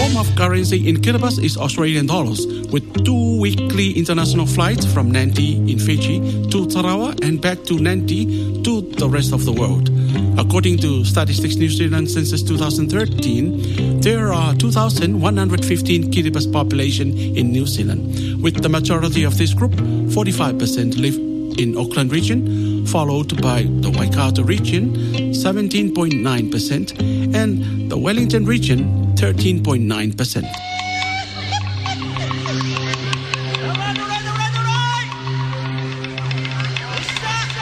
form of currency in Kiribati is Australian dollars, with 2 weekly international flights from Nanti in Fiji to Tarawa and back to Nanti to the rest of the world. According to Statistics New Zealand Census 2013, there are 2,115 Kiribati population in New Zealand, with the majority of this group, 45%, live in Auckland region, followed by the Waikato region, 17.9%, and the Wellington region, 13.9%.